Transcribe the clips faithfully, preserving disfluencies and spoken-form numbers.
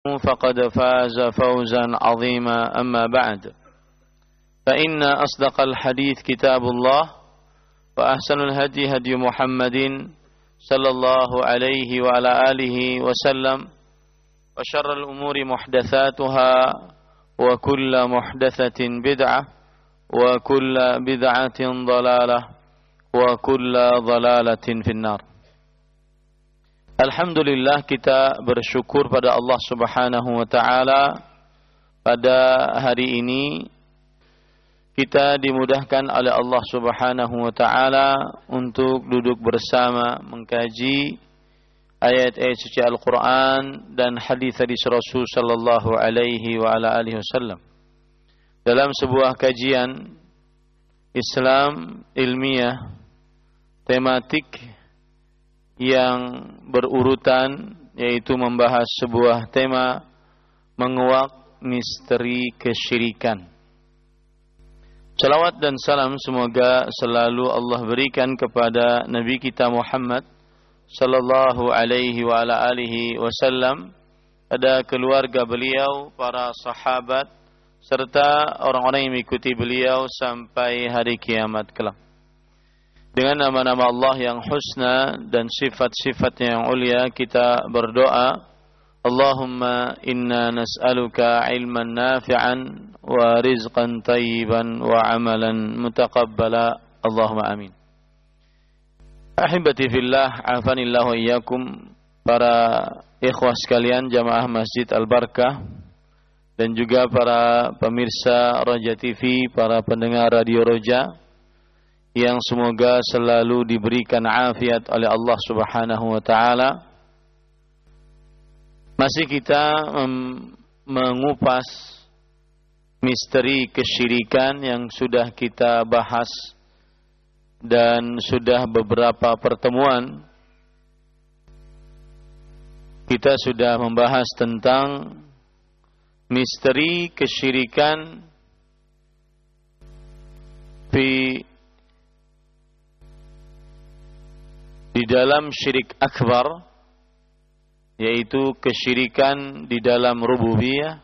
فقد فاز فوزا عظيما أما بعد فإن أصدق الحديث كتاب الله وأحسن الهدي هدي محمد صلى الله عليه وعلى آله وسلم وشر الأمور محدثاتها وكل محدثة بدعة وكل بدعة ضلالة وكل ضلالة في النار. Alhamdulillah, kita bersyukur pada Allah Subhanahu wa taala pada hari ini kita dimudahkan oleh Allah Subhanahu wa taala untuk duduk bersama mengkaji ayat-ayat suci Al-Qur'an dan hadis-hadis Rasul sallallahu alaihi wa ala alihi wasallam dalam sebuah kajian Islam ilmiah tematik yang berurutan, yaitu membahas sebuah tema menguak misteri kesyirikan. Salawat dan salam semoga selalu Allah berikan kepada Nabi kita Muhammad sallallahu alaihi wa ala alihi wasallam, pada keluarga beliau, para sahabat serta orang-orang yang mengikuti beliau sampai hari kiamat kelak. Dengan nama-nama Allah yang husna dan sifat-sifatnya yang ulia, kita berdoa, Allahumma inna nas'aluka ilman nafi'an wa rizqan tayyiban wa amalan mutaqabbala. Allahumma amin. Ahibati fillah, afanillahu iyyakum, para ikhwah sekalian jamaah Masjid Al-Barakah dan juga para pemirsa Roja T V, para pendengar Radio Roja, yang semoga selalu diberikan afiat oleh Allah Subhanahu wa taala. Masih kita mengupas misteri kesyirikan yang sudah kita bahas dan sudah beberapa pertemuan kita sudah membahas tentang misteri kesyirikan di di dalam syirik akbar, yaitu kesyirikan di dalam rububiyah,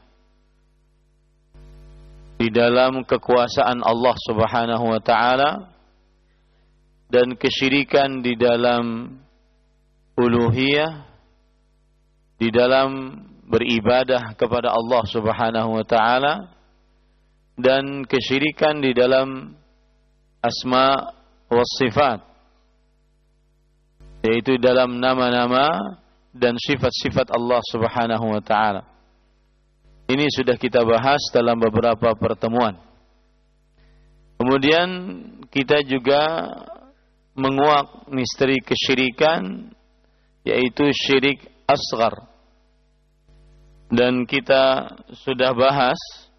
di dalam kekuasaan Allah Subhanahu wa taala, dan kesyirikan di dalam uluhiyah, di dalam beribadah kepada Allah Subhanahu wa taala, dan kesyirikan di dalam asma was sifat, yaitu dalam nama-nama dan sifat-sifat Allah Subhanahu wa taala. Ini sudah kita bahas dalam beberapa pertemuan. Kemudian kita juga menguak misteri kesyirikan, yaitu syirik asghar. Dan kita sudah bahas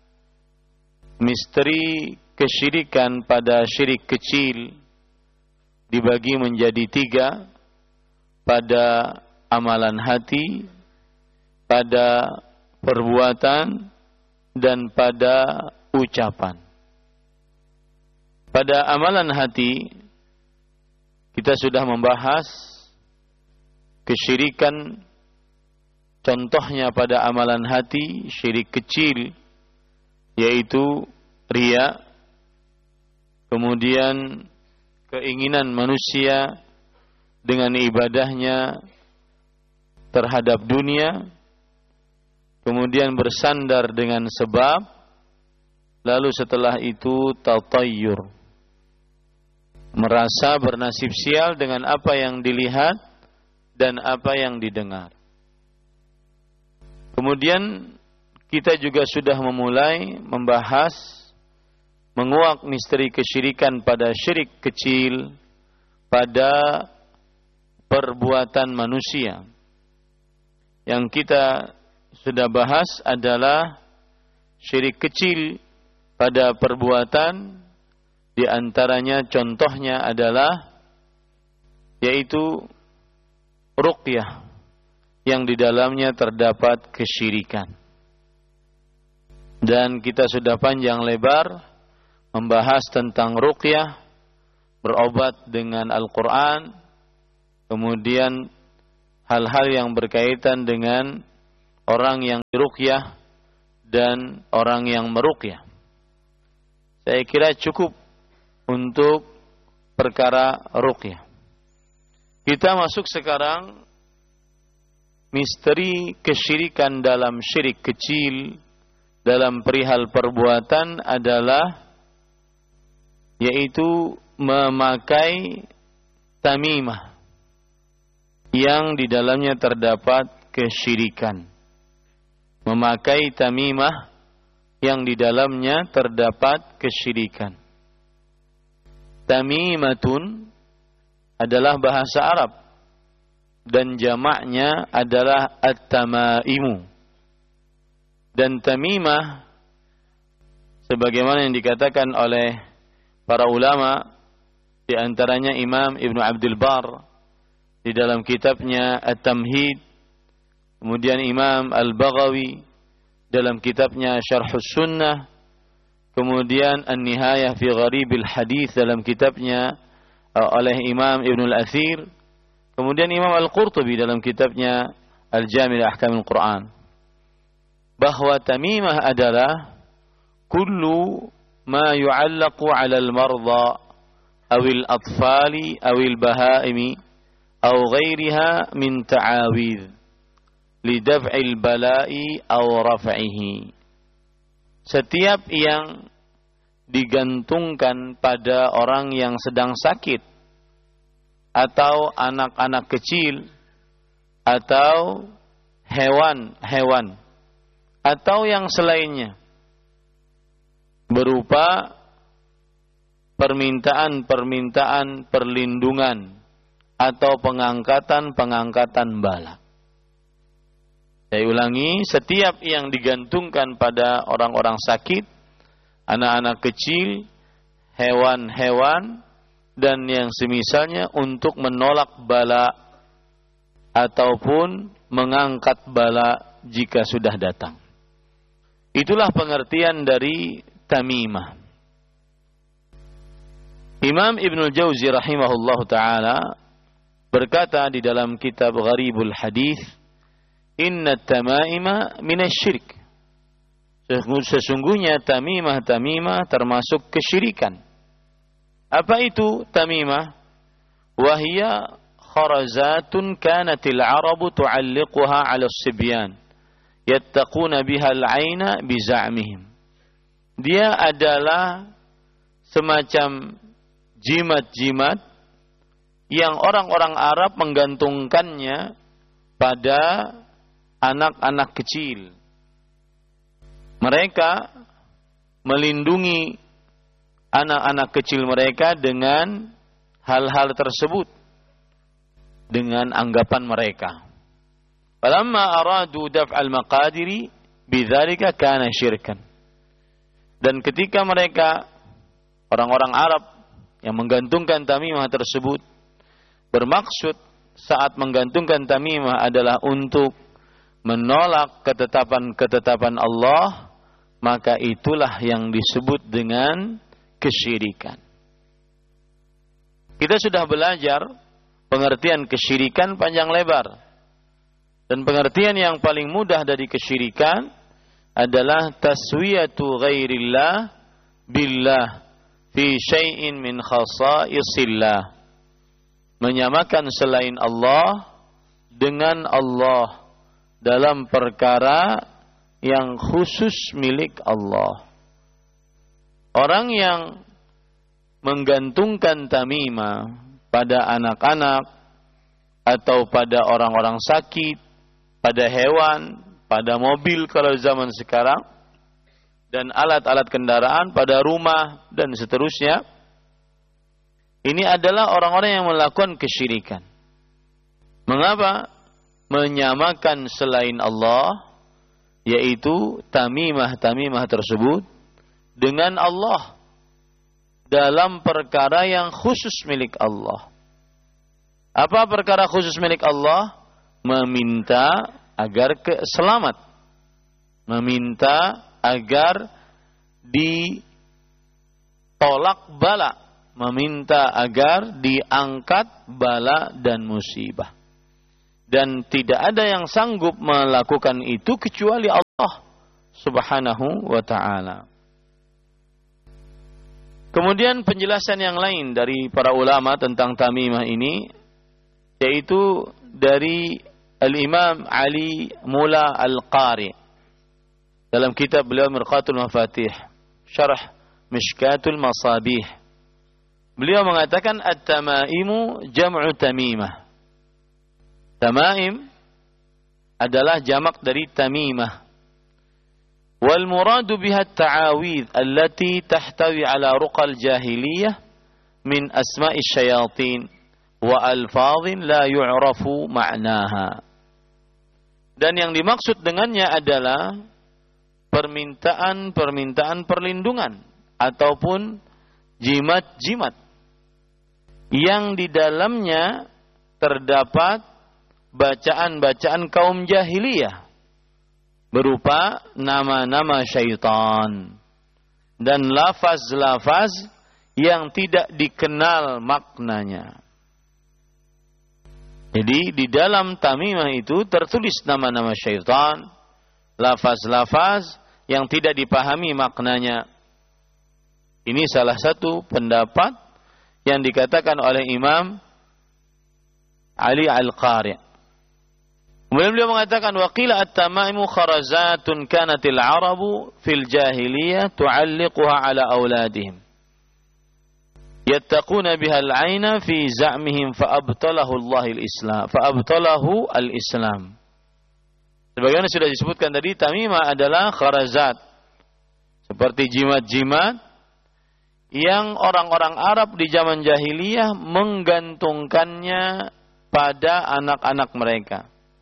misteri kesyirikan pada syirik kecil dibagi menjadi tiga, pada amalan hati, pada perbuatan, dan pada ucapan. Pada amalan hati kita sudah membahas kesyirikan, contohnya pada amalan hati syirik kecil, yaitu riya, kemudian keinginan manusia dengan ibadahnya terhadap dunia, kemudian bersandar dengan sebab, lalu setelah itu tatayyur, merasa bernasib sial dengan apa yang dilihat dan apa yang didengar. Kemudian kita juga sudah memulai membahas menguak misteri kesyirikan pada syirik kecil pada perbuatan manusia. Yang kita sudah bahas adalah syirik kecil pada perbuatan, di antaranya contohnya adalah yaitu ruqyah yang di dalamnya terdapat kesyirikan. Dan kita sudah panjang lebar membahas tentang ruqyah, berobat dengan Al-Quran, kemudian hal-hal yang berkaitan dengan orang yang diruqyah dan orang yang meruqyah. Saya kira cukup untuk perkara ruqyah. Kita masuk sekarang misteri kesyirikan dalam syirik kecil dalam perihal perbuatan adalah yaitu memakai tamimah yang di dalamnya terdapat kesyirikan. Memakai tamimah yang di dalamnya terdapat kesyirikan. Tamimatun adalah bahasa Arab dan jamaknya adalah at-tamaimu. Dan tamimah sebagaimana yang dikatakan oleh para ulama, di antaranya Imam Ibnu Abdul Bar di dalam kitabnya At-Tamhid, kemudian Imam Al-Baghawi dalam kitabnya Syarhus Sunnah, kemudian An-Nihayah fi Gharibil Hadits dalam kitabnya oleh Imam Ibnu Al-Athir, kemudian Imam Al-Qurtubi dalam kitabnya Al-Jami' li Ahkamil Quran, bahwa tamimah adalah kullu ma yu'allaqu 'ala al-marda aw al-atfali aw al-bahaimi aw ghairiha min ta'awidh lidaf'il bala'i aw raf'ihi. Setiap yang digantungkan pada orang yang sedang sakit atau anak-anak kecil atau hewan-hewan atau yang selainnya berupa permintaan-permintaan perlindungan atau pengangkatan-pengangkatan bala. Saya ulangi, setiap yang digantungkan pada orang-orang sakit, anak-anak kecil, hewan-hewan, dan yang semisalnya untuk menolak bala ataupun mengangkat bala jika sudah datang. Itulah pengertian dari tamimah. Imam Ibnul Jauzi rahimahullah ta'ala berkata di dalam kitab Gharibul Hadits, Inna tamaima minasyirik. Sesungguhnya tamimah-tamimah termasuk kesyirikan. Apa itu tamimah? Wahia kharazatun kanatil arabu tu'alliquha 'ala as-sibyan yattaquna biha al-'aina bi za'mihim. Dia adalah semacam jimat-jimat yang orang-orang Arab menggantungkannya pada anak-anak kecil. Mereka melindungi anak-anak kecil mereka dengan hal-hal tersebut, dengan anggapan mereka. Falamma aradu daf'al maqadiri bidzalika kana syirkan. Dan ketika mereka orang-orang Arab yang menggantungkan tamimah tersebut bermaksud saat menggantungkan tamimah adalah untuk menolak ketetapan-ketetapan Allah, maka itulah yang disebut dengan kesyirikan. Kita sudah belajar pengertian kesyirikan panjang lebar. Dan pengertian yang paling mudah dari kesyirikan adalah taswiyatu ghairillah billah fi syai'in min khasaisillah. Menyamakan selain Allah dengan Allah dalam perkara yang khusus milik Allah. Orang yang menggantungkan tamimah pada anak-anak atau pada orang-orang sakit, pada hewan, pada mobil kalau zaman sekarang, dan alat-alat kendaraan, pada rumah, dan seterusnya, ini adalah orang-orang yang melakukan kesyirikan. Mengapa? Menyamakan selain Allah, yaitu tamimah-tamimah tersebut dengan Allah dalam perkara yang khusus milik Allah. Apa perkara khusus milik Allah? Meminta agar ke selamat, meminta agar ditolak bala, meminta agar diangkat bala dan musibah. Dan tidak ada yang sanggup melakukan itu kecuali Allah Subhanahu wa ta'ala. Kemudian penjelasan yang lain dari para ulama tentang tamimah ini, yaitu dari Al-Imam Ali Mula Al-Qari dalam kitab beliau Mirqatul Mafatih, Syarah Mishkatul Masabih. Beliau mengatakan at-tamaimu jam'u tamimah. Tamaim adalah jamak dari tamimah. Wal muradu biha at-ta'awidh allati tahtawi ala ruqal jahiliyah min asma'i syayatin wa alfadhin la yu'rafu ma'naha. Dan yang dimaksud dengannya adalah permintaan-permintaan perlindungan ataupun jimat-jimat yang di dalamnya terdapat bacaan-bacaan kaum jahiliyah berupa nama-nama syaitan dan lafaz-lafaz yang tidak dikenal maknanya. Jadi di dalam tamimah itu tertulis nama-nama syaitan, lafaz-lafaz yang tidak dipahami maknanya. Ini salah satu pendapat yang dikatakan oleh Imam Ali Al-Qari. Kemudian beliau mengatakan waqila at-tamaimu kharazatun kanatil arabu fil jahiliyah tu'alliquha ala auladihim yattaquna biha al-'aina fi za'mihim fa abtalahu Allah al-Islam fa abtalahu al-Islam. Sebagaimana sudah disebutkan tadi, tamimah adalah kharazat, seperti jimat-jimat yang orang-orang Arab di zaman jahiliyah menggantungkannya pada anak-anak mereka.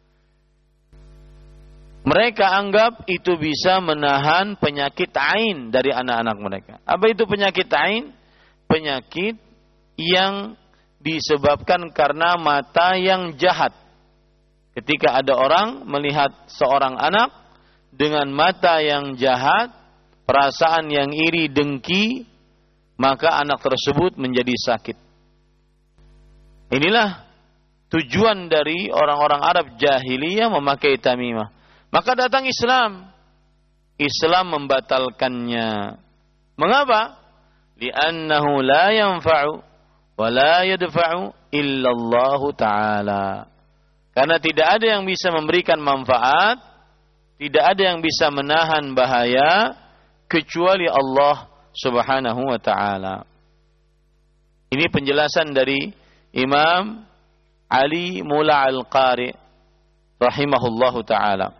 Mereka anggap itu bisa menahan penyakit ain dari anak-anak mereka. Apa itu penyakit ain? Penyakit yang disebabkan karena mata yang jahat. Ketika ada orang melihat seorang anak dengan mata yang jahat, perasaan yang iri, dengki, maka anak tersebut menjadi sakit. Inilah tujuan dari orang-orang Arab jahiliyah memakai tamimah. Maka datang Islam. Islam membatalkannya. Mengapa? Li'annahu la yanfa'u wa la yadfa'u illa Allah Ta'ala. Karena tidak ada yang bisa memberikan manfaat, tidak ada yang bisa menahan bahaya kecuali Allah Subhanahu wa ta'ala. Ini penjelasan dari Imam Ali Mula Al-Qari rahimahullahu ta'ala.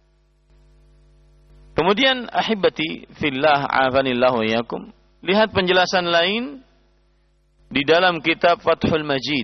Kemudian ahibati fillah afanillahu iyakum, lihat penjelasan lain di dalam kitab Fathul Majid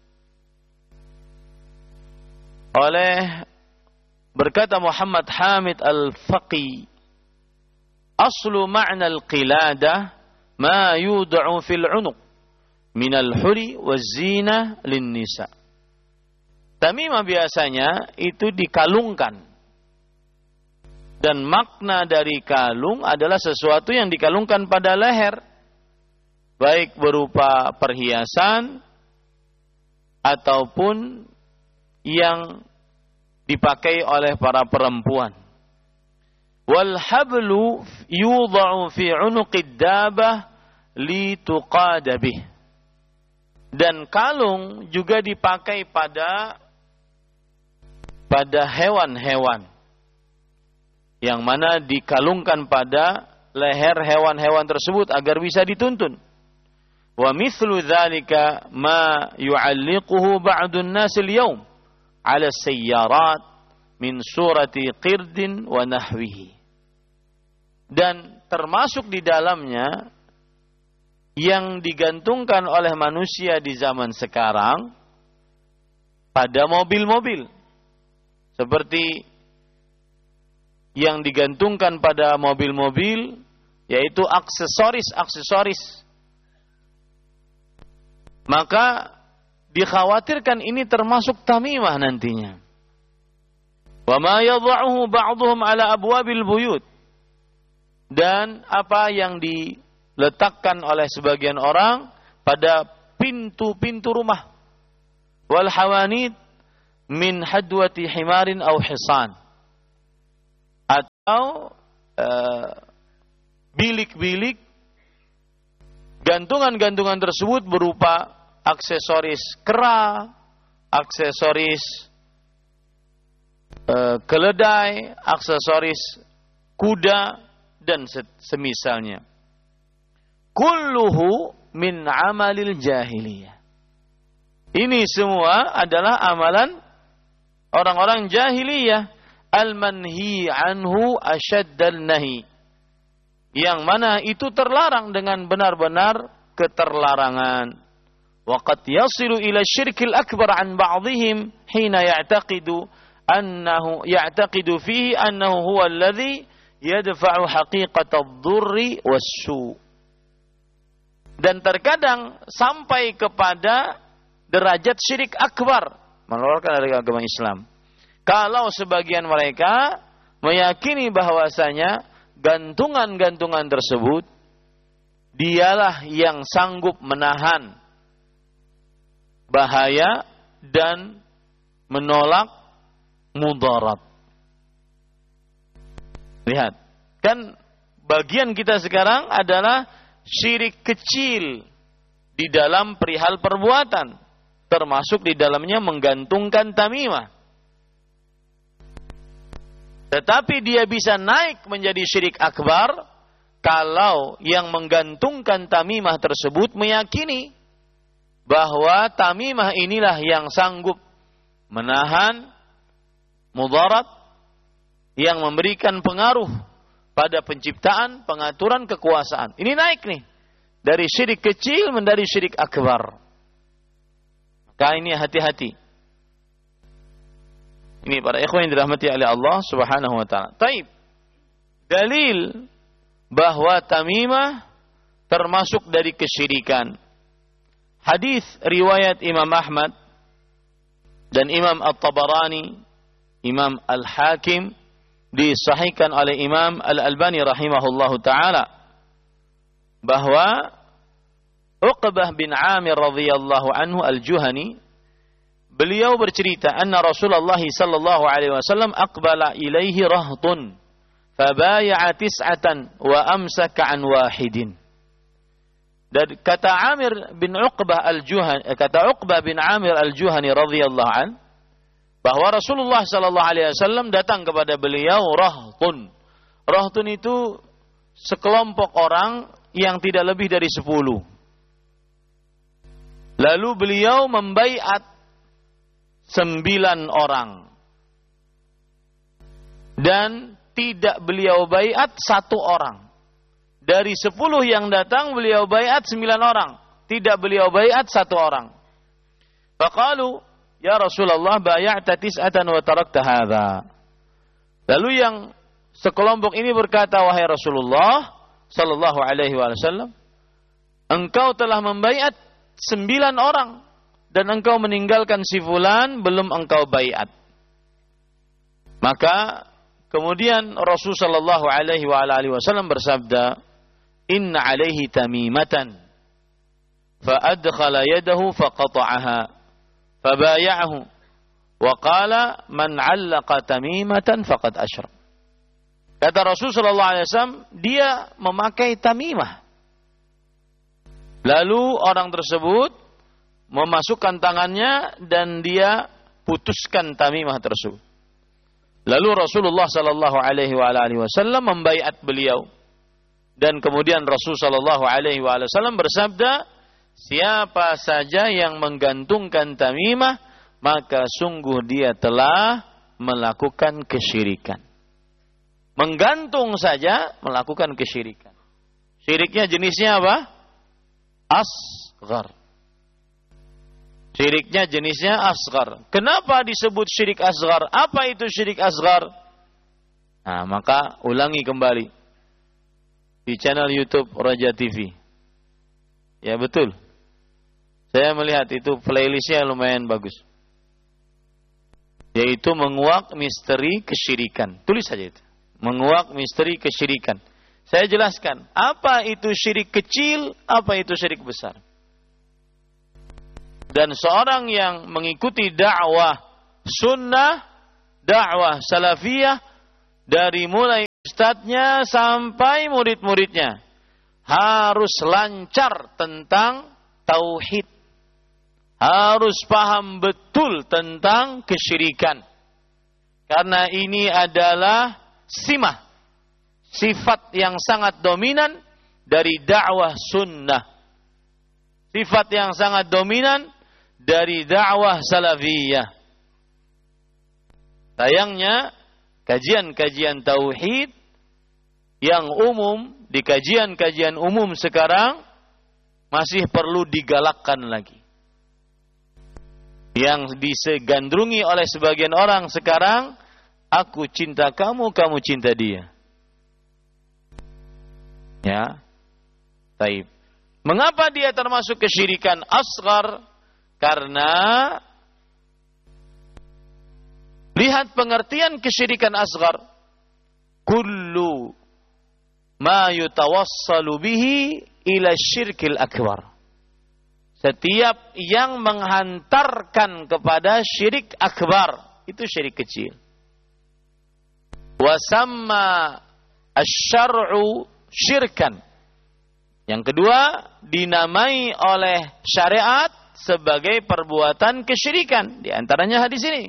oleh berkata Muhammad Hamid Al-Faqi, aslu ma'na al-qiladah ma yud'u fil 'unuq min al-huri waz-zina lin-nisa. Tamimah biasanya itu dikalungkan. Dan makna dari kalung adalah sesuatu yang dikalungkan pada leher, baik berupa perhiasan ataupun yang dipakai oleh para perempuan. Wal hablu yudha'u fi 'unuqid dabah li tuqada bih. Dan kalung juga dipakai pada pada hewan-hewan, yang mana dikalungkan pada leher hewan-hewan tersebut agar bisa dituntun. Wa mithlu dzalika ma yu'alliquhu ba'dun nas al-yawm 'ala sayyarat min surati qirdin wa nahwihi. Dan termasuk di dalamnya yang digantungkan oleh manusia di zaman sekarang pada mobil-mobil, seperti yang digantungkan pada mobil-mobil, yaitu aksesoris-aksesoris. Maka dikhawatirkan ini termasuk tamimah nantinya. Wa ma yadha'uhu ba'dhum 'ala abwabil buyut. Dan apa yang diletakkan oleh sebagian orang pada pintu-pintu rumah. Wal hawanid, min hadwati himarin aw hisan, atau uh, bilik-bilik, gantungan-gantungan tersebut berupa aksesoris kera, aksesoris uh, keledai, aksesoris kuda dan semisalnya. Kulluhu min amalil jahiliyah. Ini semua adalah amalan orang-orang jahiliyah. Al-manhi anhu asyaddal nahi. Yang mana itu terlarang dengan benar-benar keterlarangan. Wa qad yasilu ila syirkil akbar an ba'dihim hina ya'taqidu annahu ya'taqidu fihi annahu huwa alladhi yadfa'u haqiqatad dhurri was-su'. Dan terkadang sampai kepada derajat syirik akbar, mengeluarkan dari agama Islam. Kalau sebagian mereka meyakini bahwasanya gantungan-gantungan tersebut dialah yang sanggup menahan bahaya dan menolak mudarat. Lihat, kan bagian kita sekarang adalah syirik kecil di dalam perihal perbuatan, termasuk di dalamnya menggantungkan tamimah. Tetapi dia bisa naik menjadi syirik akbar kalau yang menggantungkan tamimah tersebut meyakini bahwa tamimah inilah yang sanggup menahan mudarat, yang memberikan pengaruh pada penciptaan, pengaturan, kekuasaan. Ini naik nih. Dari syirik kecil menjadi syirik akbar. Maka ini hati-hati. Ini para ikhwan yang dirahmati oleh Allah Subhanahu wa taala. Taib. Dalil bahwa tamimah termasuk dari kesyirikan. Hadis riwayat Imam Ahmad dan Imam At-Tabarani, Imam Al-Hakim, disahihkan oleh Imam Al-Albani rahimahullahu taala bahwa Uqbah bin Amir radhiyallahu anhu Al-Juhani, beliau bercerita anna Rasulullah sallallahu alaihi wasallam aqbala ilaihi rahtun fabaya'a tis'atan wa amsaka an wahidin. Dan kata Amir bin Uqbah Al-Juhani, kata Uqbah bin Amir Al-Juhani radhiyallahu anhu, bahwa Rasulullah sallallahu alaihi wasallam datang kepada beliau rahtun. Rahtun itu sekelompok orang yang tidak lebih dari sepuluh. Lalu beliau membaiat sembilan orang. Dan tidak beliau baiat satu orang. Dari sepuluh yang datang beliau baiat sembilan orang. Tidak beliau baiat satu orang. Faqalu, ya Rasulullah, bay'ata tis'atan wa tarakta hadza. Lalu yang sekelompok ini berkata, wahai Rasulullah sallallahu alaihi wasallam, engkau telah membaiat sembilan orang dan engkau meninggalkan si fulan, belum engkau baiat. Maka kemudian Rasul sallallahu alaihi wasallam bersabda, inna alaihi tamimatan fa adkhala yadahu faqata'aha fabaya'ahu wa qala man 'allaqa tamimatan faqad asyrak. Kata Rasul sallallahu alaihi wasallam, dia memakai tamimah. Lalu orang tersebut memasukkan tangannya dan dia putuskan tamimah tersebut. Lalu Rasulullah sallallahu alaihi wasallam membaiat beliau. Dan kemudian Rasul sallallahu alaihi wasallam bersabda, siapa saja yang menggantungkan tamimah, maka sungguh dia telah melakukan kesyirikan. Menggantung saja melakukan kesyirikan. Syiriknya jenisnya apa? Asghar. Syiriknya jenisnya asghar. Kenapa disebut syirik asghar? Apa itu syirik asghar? Nah, maka ulangi kembali di channel YouTube Raja T V. Ya betul. Saya melihat itu playlistnya lumayan bagus. Yaitu menguak misteri kesyirikan. Tulis saja itu. Menguak misteri kesyirikan. Saya jelaskan, apa itu syirik kecil, apa itu syirik besar. Dan seorang yang mengikuti dakwah sunnah, dakwah salafiyah dari mulai ustadznya sampai murid-muridnya harus lancar tentang tauhid. Harus paham betul tentang kesyirikan. Karena ini adalah simah, sifat yang sangat dominan dari dakwah sunnah. Sifat yang sangat dominan dari dakwah salafiyah. Sayangnya, kajian-kajian tauhid yang umum, di kajian-kajian umum sekarang, masih perlu digalakkan lagi. Yang disegandrungi oleh sebagian orang sekarang, aku cinta kamu, kamu cinta dia. Ya, taib. Mengapa dia termasuk kesyirikan asghar? Karena lihat pengertian kesyirikan asghar. Kullu ma yutawassalu bihi ila syirkil akbar. Setiap yang menghantarkan kepada syirik akbar, itu syirik kecil. Wa samma asy-syar'u syirkan. Yang kedua, dinamai oleh syariat sebagai perbuatan kesyirikan. Di antaranya hadis ini.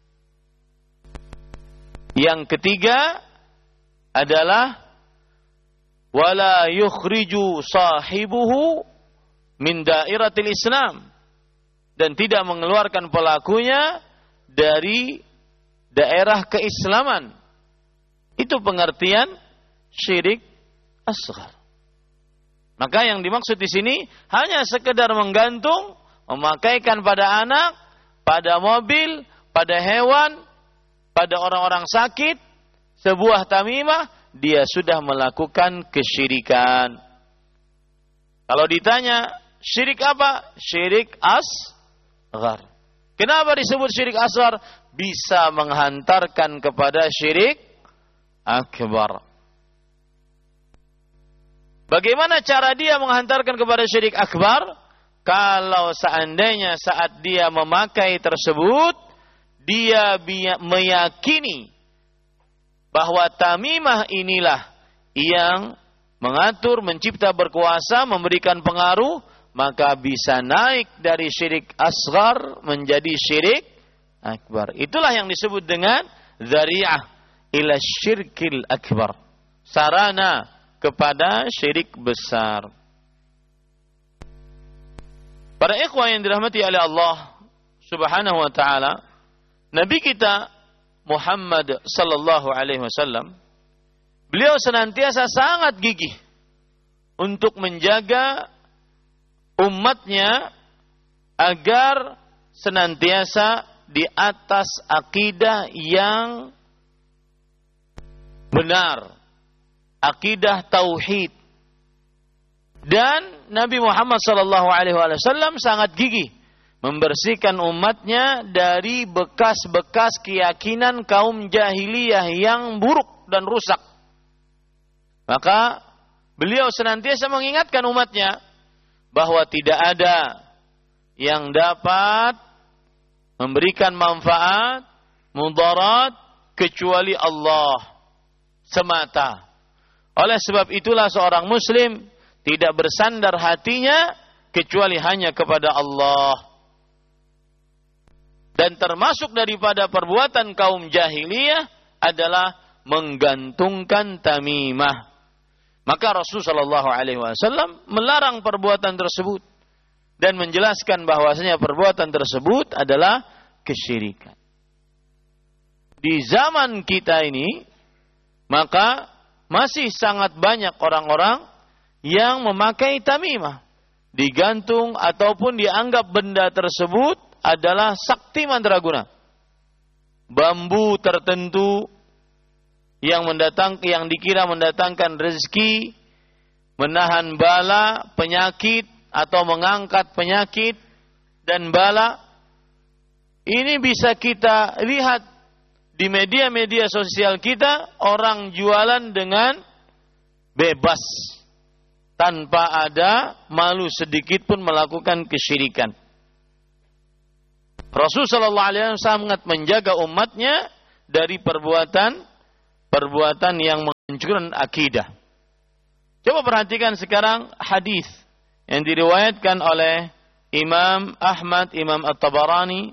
Yang ketiga adalah wala yukhriju sahibuhu min dairatil Islam, dan tidak mengeluarkan pelakunya dari daerah keislaman. Itu pengertian syirik asghar. Maka yang dimaksud di sini hanya sekedar menggantung, memakaikan pada anak, pada mobil, pada hewan, pada orang-orang sakit, sebuah tamimah, dia sudah melakukan kesyirikan. Kalau ditanya, syirik apa? Syirik asghar. Kenapa disebut syirik asghar? Bisa menghantarkan kepada syirik akbar. Bagaimana cara dia menghantarkan kepada syirik akbar? Kalau seandainya saat dia memakai tersebut, dia meyakini bahwa tamimah inilah yang mengatur, mencipta, berkuasa, memberikan pengaruh, maka bisa naik dari syirik asghar menjadi syirik akbar. Itulah yang disebut dengan dzari'ah ila syirkil akbar. Sarana kepada syirik besar. Para ikhwah yang dirahmati oleh Allah Subhanahu wa taala, Nabi kita Muhammad sallallahu alaihi wasallam, beliau senantiasa sangat gigih untuk menjaga umatnya agar senantiasa di atas akidah yang benar, akidah tauhid. Dan Nabi Muhammad sallallahu alaihi wasallam sangat gigih membersihkan umatnya dari bekas-bekas keyakinan kaum jahiliyah yang buruk dan rusak. Maka beliau senantiasa mengingatkan umatnya bahwa tidak ada yang dapat memberikan manfaat, mudarat kecuali Allah semata. Oleh sebab itulah seorang muslim tidak bersandar hatinya kecuali hanya kepada Allah. Dan termasuk daripada perbuatan kaum jahiliyah adalah menggantungkan tamimah. Maka Rasulullah shallallahu alaihi wasallam melarang perbuatan tersebut dan menjelaskan bahwasanya perbuatan tersebut adalah kesyirikan. Di zaman kita ini, maka masih sangat banyak orang-orang yang memakai tamimah, digantung ataupun dianggap benda tersebut adalah sakti mandraguna, bambu tertentu yang mendatang, yang dikira mendatangkan rezeki, menahan bala, penyakit atau mengangkat penyakit dan bala. Ini bisa kita lihat di media-media sosial kita, orang jualan dengan bebas tanpa ada malu sedikit pun melakukan kesyirikan. Rasul sallallahu alaihi wasallam sangat menjaga umatnya dari perbuatan perbuatan yang menghancurkan akidah. Coba perhatikan sekarang hadis yang diriwayatkan oleh Imam Ahmad, Imam At-Tabarani,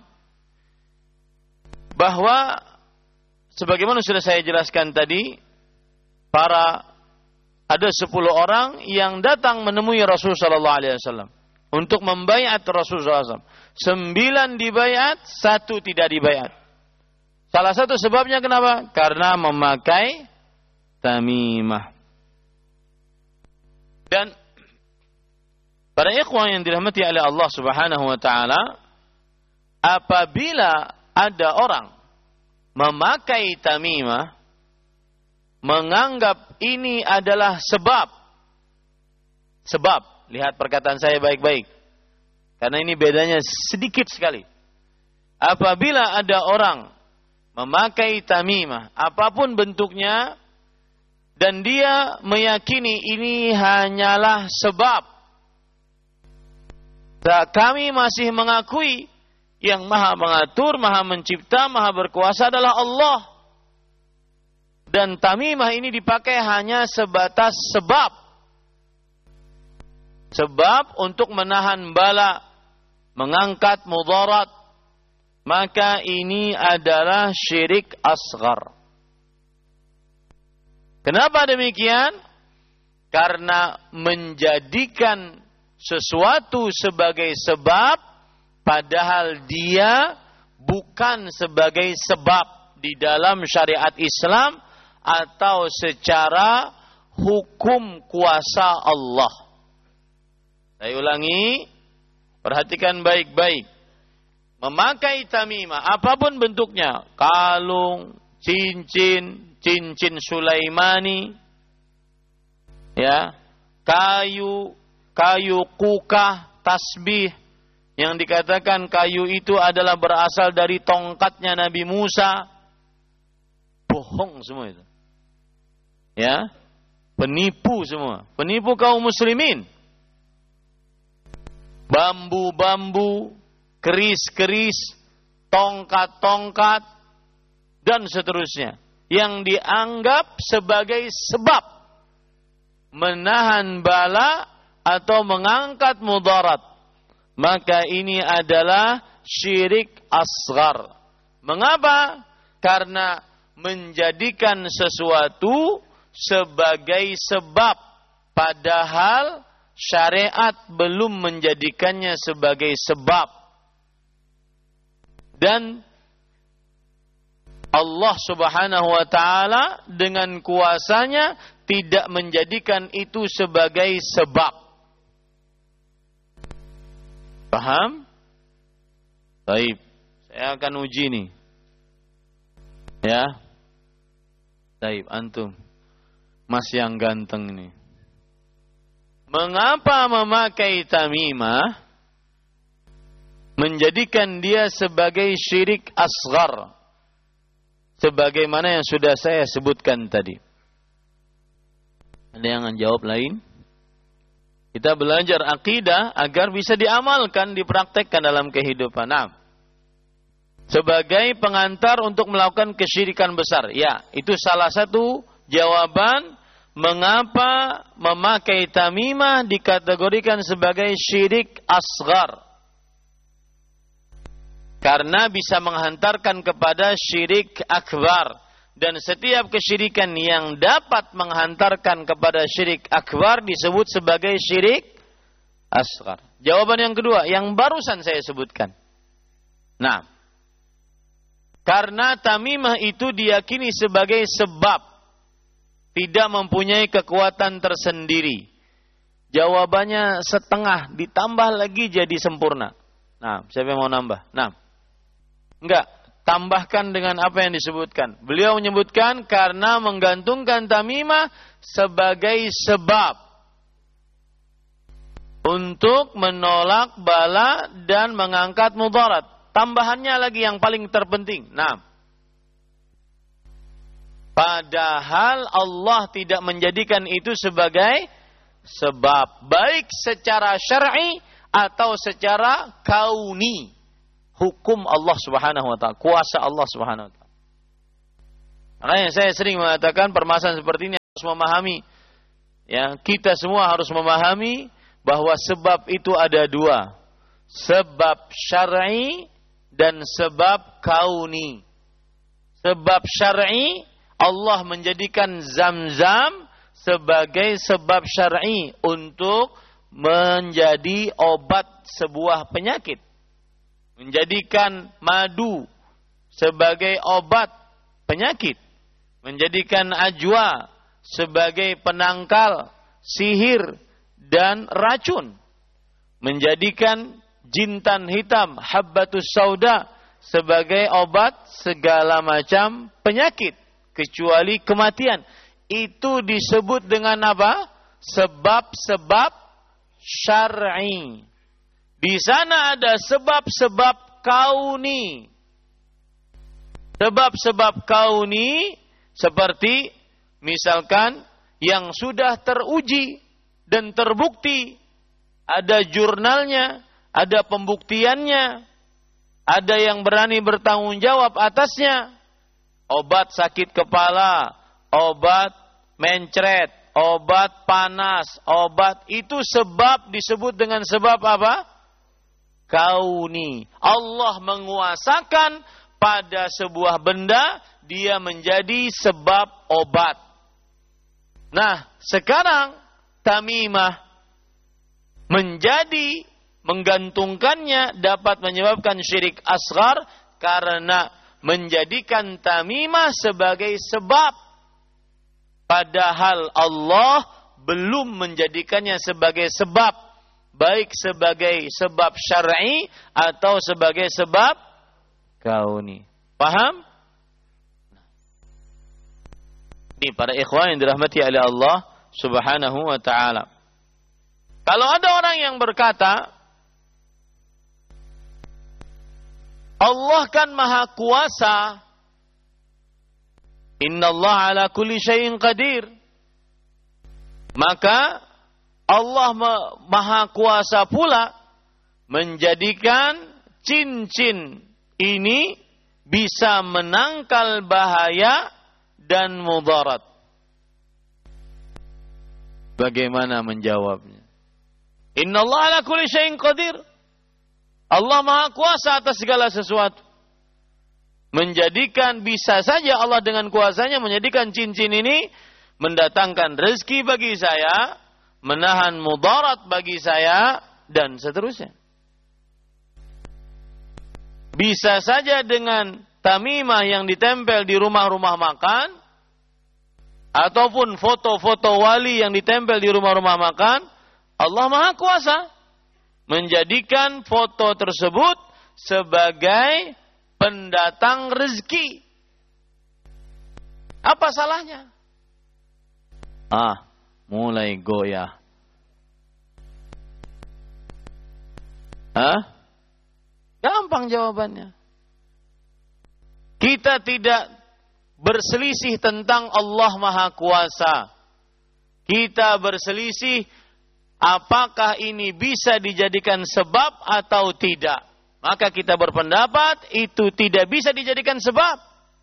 bahwa sebagaimana sudah saya jelaskan tadi, para ada sepuluh orang yang datang menemui Rasul sallallahu alaihi wasallam untuk membaiat Rasul sallallahu alaihi wasallam. Sembilan dibaiat, satu tidak dibaiat. Salah satu sebabnya kenapa? Karena memakai tamimah. Dan para ikhwan yang dirahmati oleh Allah Subhanahu wa taala, apabila ada orang memakai tamimah, menganggap ini adalah sebab. Sebab, lihat perkataan saya baik-baik. Karena ini bedanya sedikit sekali. Apabila ada orang memakai tamimah, apapun bentuknya, dan dia meyakini ini hanyalah sebab, kami masih mengakui yang maha mengatur, maha mencipta, maha berkuasa adalah Allah. Dan tamimah ini dipakai hanya sebatas sebab. Sebab untuk menahan bala, mengangkat mudarat, maka ini adalah syirik asghar. Kenapa demikian? Karena menjadikan sesuatu sebagai sebab, padahal dia bukan sebagai sebab di dalam syariat Islam atau secara hukum kuasa Allah. Saya ulangi, perhatikan baik-baik. Memakai tamimah, apapun bentuknya, kalung, cincin, cincin Sulaimani, ya, kayu, kayu kukah, tasbih, yang dikatakan kayu itu adalah berasal dari tongkatnya Nabi Musa, bohong semua itu, ya, penipu semua, penipu kaum muslimin. Bambu-bambu, keris-keris, tongkat-tongkat, dan seterusnya, yang dianggap sebagai sebab menahan bala atau mengangkat mudarat, maka ini adalah syirik asghar. Mengapa? Karena menjadikan sesuatu sebagai sebab, padahal syariat belum menjadikannya sebagai sebab. Dan Allah Subhanahu wa taala dengan kuasanya tidak menjadikan itu sebagai sebab. Paham? Baik, saya akan uji nih. Ya. Baik, antum. Mas yang ganteng ini. Mengapa memakai tamimah menjadikan dia sebagai syirik asghar? Sebagaimana yang sudah saya sebutkan tadi. Ada yang menjawab lain? Kita belajar akidah agar bisa diamalkan, dipraktekkan dalam kehidupan. Nah, sebagai pengantar untuk melakukan kesyirikan besar. Ya, itu salah satu jawaban mengapa memakai tamimah dikategorikan sebagai syirik asghar. Karena bisa menghantarkan kepada syirik akbar. Dan setiap kesyirikan yang dapat menghantarkan kepada syirik akbar disebut sebagai syirik asghar. Jawaban yang kedua, yang barusan saya sebutkan. Nah, karena tamimah itu diyakini sebagai sebab, tidak mempunyai kekuatan tersendiri. Jawabannya setengah, ditambah lagi jadi sempurna. Nah, siapa yang mau nambah? Nah, enggak, tambahkan dengan apa yang disebutkan. Beliau menyebutkan karena menggantungkan tamimah sebagai sebab untuk menolak bala dan mengangkat mudarat. Tambahannya lagi yang paling terpenting. Nah, padahal Allah tidak menjadikan itu sebagai sebab, baik secara syar'i atau secara kauni. hukum Allah Subhanahu wa taala, kuasa Allah Subhanahu wa taala. Makanya saya sering mengatakan permasalahan seperti ini harus memahami, ya, kita semua harus memahami bahwa sebab itu ada dua, sebab syar'i dan sebab kauni. Sebab syar'i, Allah menjadikan Zam-Zam sebagai sebab syar'i untuk menjadi obat sebuah penyakit. Menjadikan madu sebagai obat penyakit. Menjadikan ajwa sebagai penangkal sihir dan racun. Menjadikan jintan hitam, habbatus sauda, sebagai obat segala macam penyakit. Kecuali kematian. Itu disebut dengan apa? Sebab-sebab syar'i. Di sana ada sebab-sebab kauni. Sebab-sebab kauni seperti misalkan yang sudah teruji dan terbukti, ada jurnalnya, ada pembuktiannya, ada yang berani bertanggung jawab atasnya. Obat sakit kepala, obat mencret, obat panas, obat itu sebab disebut dengan sebab apa? Kauni. Allah menguasakan pada sebuah benda, dia menjadi sebab obat. Nah, sekarang tamimah menjadi menggantungkannya dapat menyebabkan syirik asghar karena menjadikan tamimah sebagai sebab, padahal Allah belum menjadikannya sebagai sebab, baik sebagai sebab syar'i atau sebagai sebab kauni. Paham? Ini para ikhwan yang dirahmati oleh Allah Subhanahu wa taala. Kalau ada orang yang berkata, Allah kan maha kuasa, innallaha ala kulli syai'in qadir, maka Allah maha kuasa pula menjadikan cincin ini bisa menangkal bahaya dan mudarat. Bagaimana menjawabnya? Innallaha ala kulli syai'in qadir. Allah maha kuasa atas segala sesuatu. Menjadikan, bisa saja Allah dengan kuasanya menjadikan cincin ini mendatangkan rezeki bagi saya, menahan mudarat bagi saya, dan seterusnya. Bisa saja dengan tamimah yang ditempel di rumah-rumah makan, ataupun foto-foto wali yang ditempel di rumah-rumah makan, Allah maha kuasa menjadikan foto tersebut sebagai pendatang rezeki. Apa salahnya? Ah, mulai goyah. Hah? Gampang jawabannya. Kita tidak berselisih tentang Allah Maha Kuasa. Kita berselisih apakah ini bisa dijadikan sebab atau tidak. Maka kita berpendapat itu tidak bisa dijadikan sebab.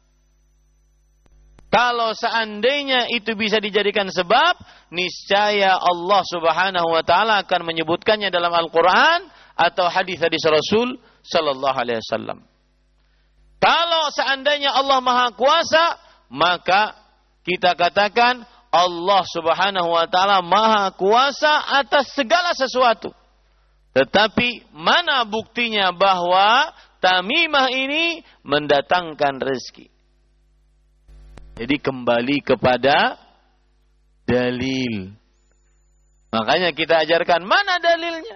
Kalau seandainya itu bisa dijadikan sebab, niscaya Allah Subhanahu wa taala akan menyebutkannya dalam Al-Qur'an atau hadis-hadis Rasul sallallahu alaihi wasallam. Kalau seandainya Allah Maha Kuasa, maka kita katakan Allah Subhanahu wa taala Maha Kuasa atas segala sesuatu. Tetapi mana buktinya bahwa tamimah ini mendatangkan rezeki? Jadi kembali kepada dalil. Makanya kita ajarkan mana dalilnya?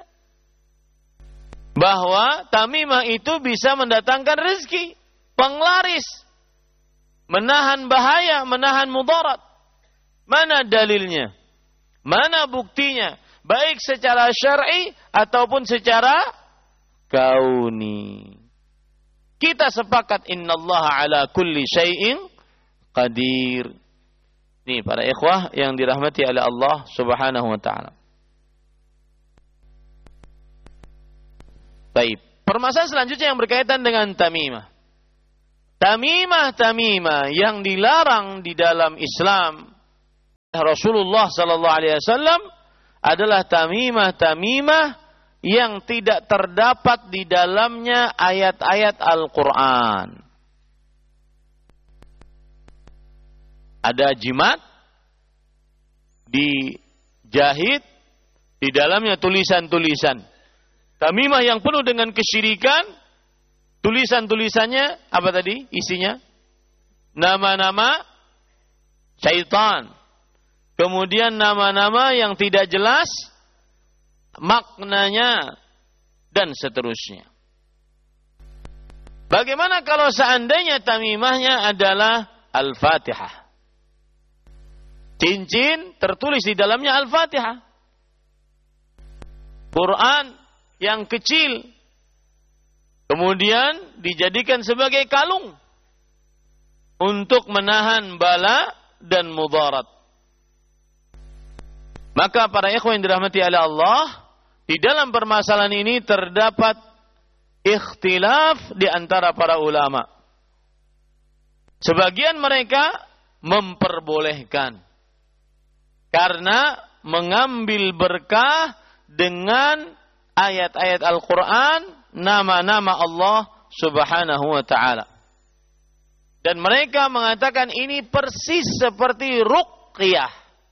Bahwa tamimah itu bisa mendatangkan rezeki, penglaris, menahan bahaya, menahan mudarat. Mana dalilnya? Mana buktinya? Baik secara syar'i ataupun secara kauni. Kita sepakat innallaha ala kulli syai'in qadir. Ini para ikhwah yang dirahmati oleh Allah Subhanahu wa taala. Baik. permasalahan selanjutnya yang berkaitan dengan tamimah. Tamimah-tamimah yang dilarang di dalam Islam Rasulullah sallallahu alaihi wasallam adalah tamimah-tamimah yang tidak terdapat di dalamnya ayat-ayat Al-Qur'an. Ada jimat dijahit di dalamnya tulisan-tulisan. Tamimah yang penuh dengan kesyirikan. Tulisan-tulisannya apa tadi isinya? Nama-nama syaitan. Kemudian nama-nama yang tidak jelas maknanya dan seterusnya. Bagaimana kalau seandainya tamimahnya adalah Al-Fatihah? Cincin tertulis di dalamnya Al-Fatihah. Quran yang kecil kemudian dijadikan sebagai kalung untuk menahan bala dan mudarat. Maka para ikhwan yang dirahmati oleh Allah, di dalam permasalahan ini terdapat ikhtilaf di antara para ulama. Sebagian mereka memperbolehkan karena mengambil berkah dengan ayat-ayat Al-Quran, nama-nama Allah subhanahu wa ta'ala. Dan mereka mengatakan ini persis seperti ruqyah.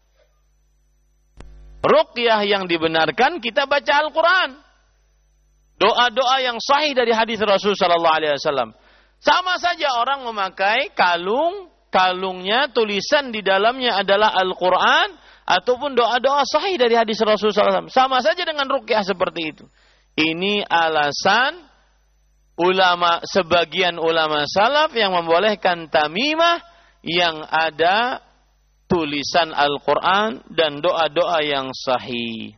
Ruqyah yang dibenarkan kita baca Al-Quran. Doa-doa yang sahih dari hadis Rasul sallallahu alaihi wasallam. Sama saja orang memakai kalung, kalungnya tulisan di dalamnya adalah Al-Quran ataupun doa-doa sahih dari hadis Rasul sallallahu alaihi wasallam. Sama saja dengan ruqyah seperti itu. Ini alasan ulama, sebagian ulama salaf yang membolehkan tamimah yang ada tulisan Al-Quran dan doa-doa yang sahih.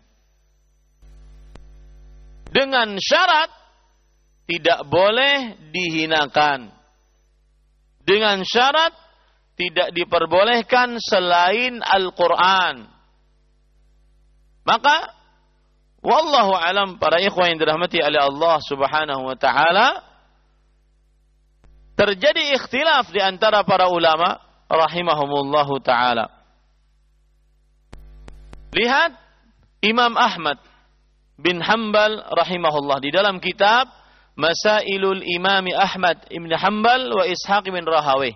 Dengan syarat tidak boleh dihinakan. Dengan syarat tidak diperbolehkan selain Al-Quran. Maka wallahu alam, para ikhwan yang dirahmati oleh Allah subhanahu wa ta'ala, terjadi ikhtilaf di antara para ulama rahimahumullahu ta'ala. Lihat Imam Ahmad bin Hanbal rahimahullah di dalam kitab Masailul Imami Ahmad ibn Hanbal wa Ishaq bin Rahawih.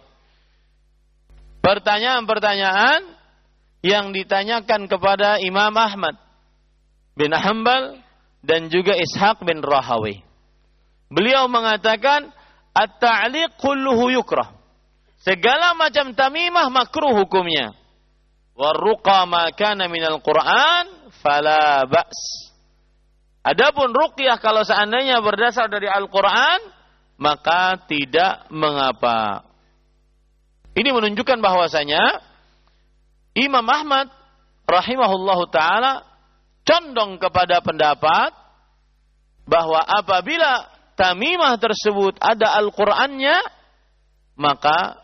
Pertanyaan-pertanyaan yang ditanyakan kepada Imam Ahmad bin Hanbal dan juga Ishaq bin Rahawih. Beliau mengatakan at-ta'liq kulluhu yukrah. Segala macam tamimah makruh hukumnya. War-ruqa ma kana minal Qur'an fala ba's. Adapun ruqyah kalau seandainya berdasar dari Al-Qur'an maka tidak mengapa. Ini menunjukkan bahwasanya Imam Ahmad rahimahullahu taala condong kepada pendapat bahwa apabila tamimah tersebut ada Al-Qur'annya, maka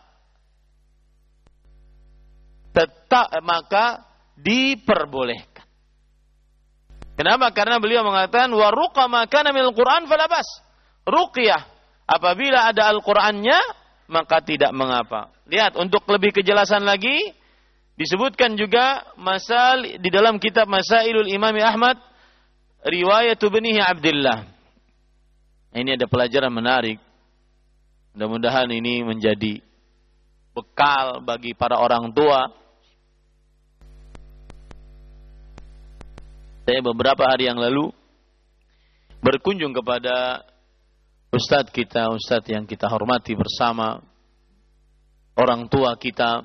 tetap maka diperbolehkan. Kenapa? Karena beliau mengatakan wa ruqa ma kana minal Qur'an fala bas. Ruqyah apabila ada Al-Qur'annya maka tidak mengapa. Lihat, untuk lebih kejelasan lagi disebutkan juga masal di dalam kitab Masailul Imam Ahmad riwayat ibnihi Abdullah. Ini ada pelajaran menarik. Mudah-mudahan ini menjadi bekal bagi para orang tua. Saya beberapa hari yang lalu berkunjung kepada ustadz kita, ustadz yang kita hormati bersama, orang tua kita.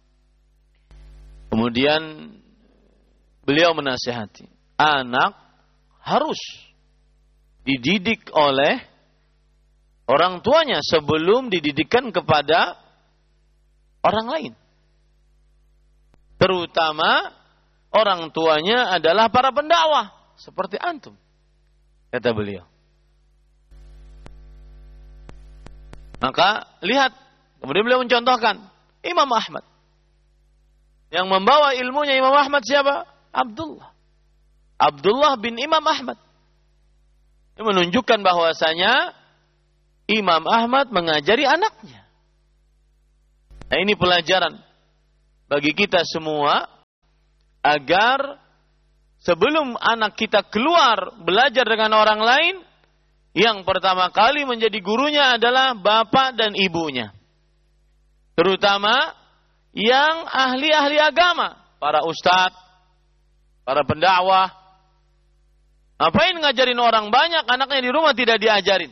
Kemudian beliau menasihati, anak harus dididik oleh orang tuanya sebelum dididikkan kepada orang lain. Terutama orang tuanya adalah para pendakwah seperti antum, kata beliau. Maka lihat, kemudian beliau mencontohkan Imam Ahmad. Yang membawa ilmunya Imam Ahmad siapa? Abdullah. Abdullah bin Imam Ahmad. Ini menunjukkan bahwasanya Imam Ahmad mengajari anaknya. Nah, ini pelajaran bagi kita semua agar sebelum anak kita keluar belajar dengan orang lain, yang pertama kali menjadi gurunya adalah bapak dan ibunya. Terutama yang ahli-ahli agama, para ustadz, para pendakwah. Ngapain ngajarin orang banyak, anaknya di rumah tidak diajarin?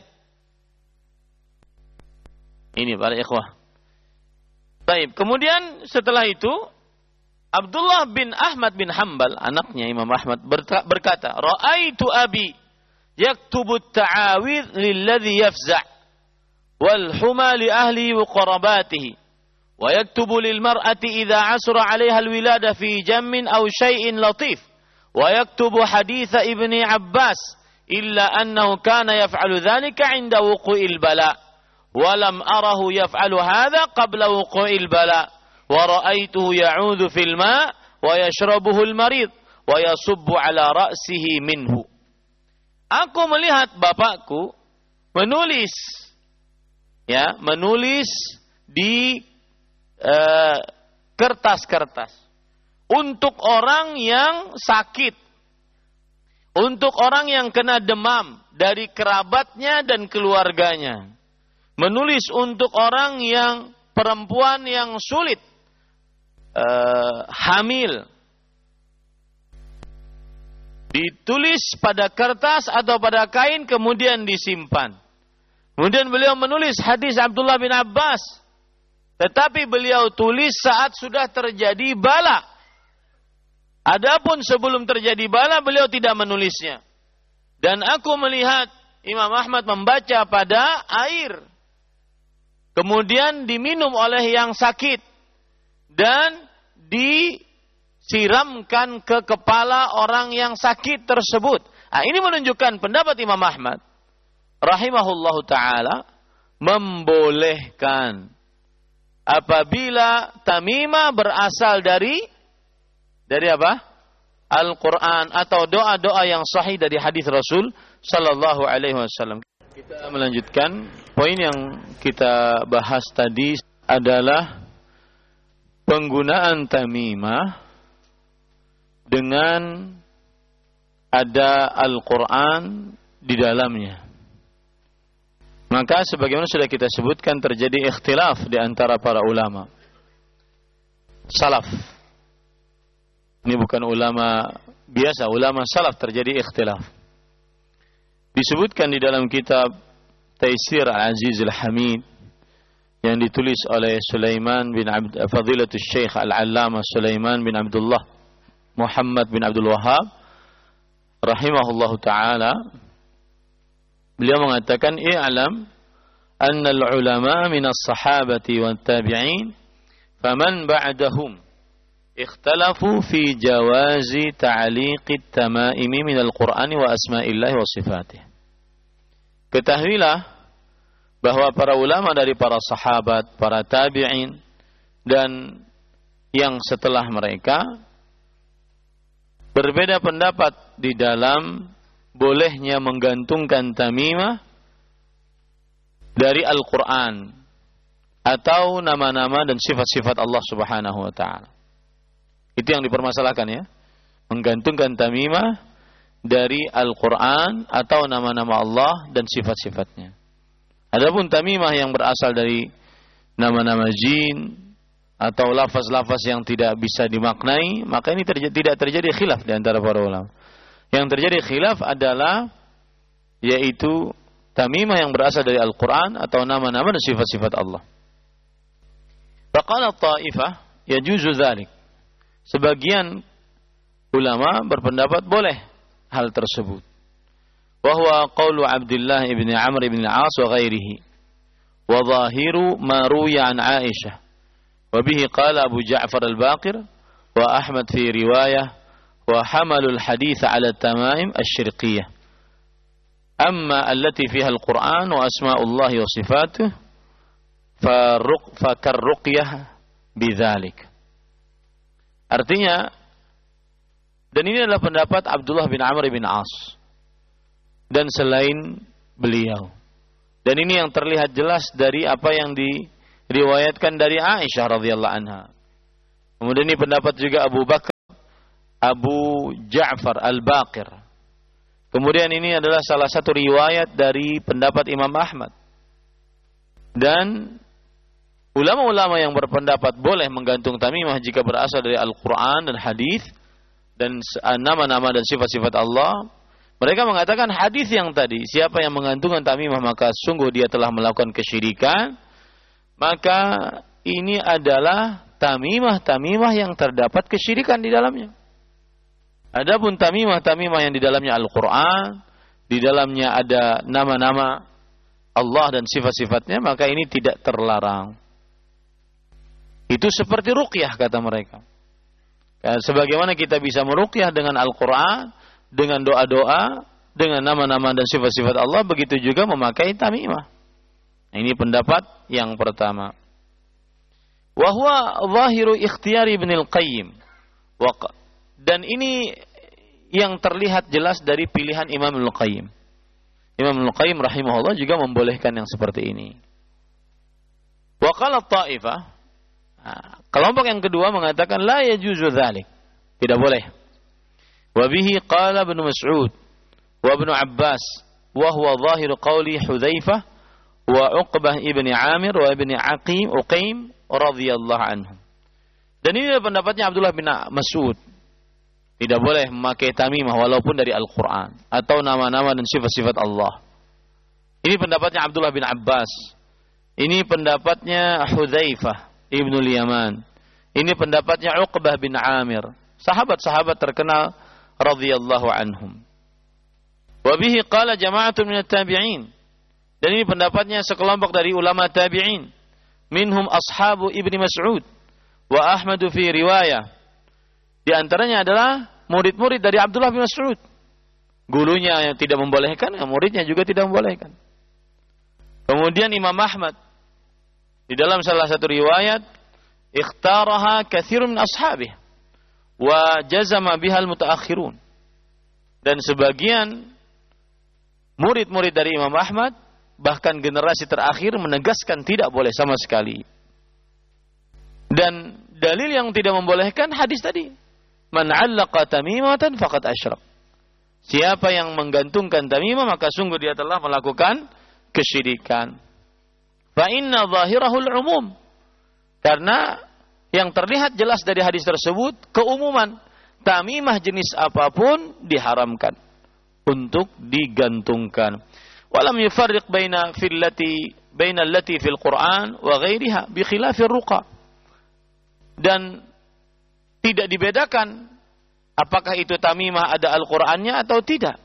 Ini para ikhwah. Baik, kemudian setelah itu Abdullah bin Ahmad bin Hanbal, anaknya Imam Ahmad, berkata, "Ra'aitu abi yaktubu at-ta'awidh lilladhi yafza' wal huma li ahli wa qarabatihi wa yaktubu lil mar'ati idza 'asra 'alayha al-wilada fi jammin aw shay'in latif wa yaktubu haditha ibni Abbas illa annahu kana yaf'alu dhalika 'inda wuqu'il bala wa lam arahu yaf'alu hadha qabla wuqu'il bala wa ra'aituhu ya'udhu fil ma' wa yashrabuhu al-marid wa yasubbu 'ala ra'sihi minhu." Aku melihat bapakku menulis ya, menulis di uh, kertas-kertas untuk orang yang sakit, untuk orang yang kena demam dari kerabatnya dan keluarganya. Menulis untuk orang yang perempuan yang sulit uh, hamil. Ditulis pada kertas atau pada kain kemudian disimpan. Kemudian beliau menulis hadis Abdullah bin Abbas. Tetapi beliau tulis saat sudah terjadi bala. Adapun sebelum terjadi bala beliau tidak menulisnya. Dan aku melihat Imam Ahmad membaca pada air. Kemudian diminum oleh yang sakit. Dan disiramkan ke kepala orang yang sakit tersebut. Nah, ini menunjukkan pendapat Imam Ahmad rahimahullahu ta'ala membolehkan apabila tamimah berasal dari dari apa? Al-Quran atau doa-doa yang sahih dari hadis Rasul sallallahu alaihi wasallam. Kita melanjutkan poin yang kita bahas tadi adalah penggunaan tamimah dengan ada Al-Quran di dalamnya. Maka sebagaimana sudah kita sebutkan terjadi ikhtilaf di antara para ulama salaf. Ini bukan ulama biasa, ulama salaf terjadi ikhtilaf. Disebutkan di dalam kitab Taisir Al-Aziz Al-Hamid yang ditulis oleh Sulaiman bin Abd Fadilatul Syekh Al-Allamah Sulaiman bin Abdullah Muhammad bin Abdul Wahhab rahimahullahu taala, beliau mengatakan, "I'lam anna al-ulama min as-sahabati wat tabi'in faman ba'dahum ikhtalafu fi jawazi ta'liqit tamaimi min al-Qur'ani wa asma'illahi wa sifatih." Ketahuilah bahwa para ulama dari para sahabat, para tabi'in dan yang setelah mereka berbeda pendapat di dalam bolehnya menggantungkan tamimah dari Al-Quran atau nama-nama dan sifat-sifat Allah Subhanahu wa ta'ala. Itu yang dipermasalahkan ya. Menggantungkan tamimah dari Al-Quran atau nama-nama Allah dan sifat-sifatnya. Adapun tamimah yang berasal dari nama-nama jin atau lafaz-lafaz yang tidak bisa dimaknai, maka ini terjadi, tidak terjadi khilaf di antara para ulama. Yang terjadi khilaf adalah yaitu tamimah yang berasal dari Al-Quran atau nama-nama dan sifat-sifat Allah. Faqala ta'ifah yajuzu dzalik. Sebagian ulama berpendapat boleh hal tersebut. Wa huwa qaulu Abdullah ibn Amr ibn al-As wa ghairihi. Wa zahiru ma ruya an Aisyah. Wa bihi qala Abu Ja'far al-Baqir wa Ahmad fi riwayah wa hamalu al-hadith ala tamaim asy-syirqiyah. Amma allati fiha al-Qur'an wa asma'ullah wa sifatuh fa karruqyah bidzalik. Artinya, dan ini adalah pendapat Abdullah bin Amr bin As dan selain beliau. Dan ini yang terlihat jelas dari apa yang diriwayatkan dari Aisyah radhiyallahu anha. Kemudian ini pendapat juga Abu Bakar, Abu Ja'far Al-Baqir. Kemudian ini adalah salah satu riwayat dari pendapat Imam Ahmad. Dan ulama-ulama yang berpendapat boleh menggantung tamimah jika berasal dari Al-Quran dan hadis dan nama-nama dan sifat-sifat Allah. Mereka mengatakan hadis yang tadi, siapa yang menggantungkan tamimah maka sungguh dia telah melakukan kesyirikan. Maka ini adalah tamimah-tamimah yang terdapat kesyirikan di dalamnya. Adapun tamimah-tamimah yang di dalamnya Al-Quran, di dalamnya ada nama-nama Allah dan sifat-sifatnya, maka ini tidak terlarang. Itu seperti ruqyah kata mereka. Sebagaimana kita bisa meruqyah dengan Al-Quran, dengan doa-doa, dengan nama-nama dan sifat-sifat Allah, begitu juga memakai tamimah. Ini pendapat yang pertama. Wa huwa zahiru ikhtiyari Ibnul Qayyim. Dan ini yang terlihat jelas dari pilihan Imam Ibnul Qayyim. Imam Ibnul Qayyim rahimahullah juga membolehkan yang seperti ini. Wa qala ta'ifah, kelompok yang kedua mengatakan la yajuzu dzalik. Tidak boleh. Wa bihi qala Ibnu Mas'ud wa Ibnu Abbas wa huwa zahiru qawli Hudzaifah wa Uqbah ibni Amir wa ibni Aqim Uqaim radhiyallahu anhum. Dan ini adalah pendapatnya Abdullah bin Mas'ud. Tidak boleh memakai tamimah walaupun dari Al-Quran atau nama-nama dan sifat-sifat Allah. Ini pendapatnya Abdullah bin Abbas. Ini pendapatnya Hudzaifah ibnul Yaman. Ini pendapatnya Uqbah bin Amir. Sahabat-sahabat terkenal radhiyallahu anhum. Wa bihi qala jama'atun minat tabi'in. Dan ini pendapatnya sekelompok dari ulama tabi'in. Minhum ashabu Ibni Mas'ud wa Ahmadu fi riwayah. Di antaranya adalah murid-murid dari Abdullah bin Mas'ud. Gurunya yang tidak membolehkan, muridnya juga tidak membolehkan. Kemudian Imam Ahmad di dalam salah satu riwayat, ikhtaraha katsirun min ashabihi wa jazama bihal mutaakhirun. Dan sebagian murid-murid dari Imam Ahmad, bahkan generasi terakhir menegaskan tidak boleh sama sekali. Dan dalil yang tidak membolehkan hadis tadi, man 'allaqa tamimatan faqad asyrak. Siapa yang menggantungkan tamimah maka sungguh dia telah melakukan kesyirikan. Fa inna zahirahul umum. Karena yang terlihat jelas dari hadis tersebut keumuman, tamimah jenis apapun diharamkan untuk digantungkan. Walam yufarriq baina fillati baina allati fil Qur'an wa ghairiha bi khilafir ruqa. Dan tidak dibedakan apakah itu tamimah ada Al-Qur'annya atau tidak.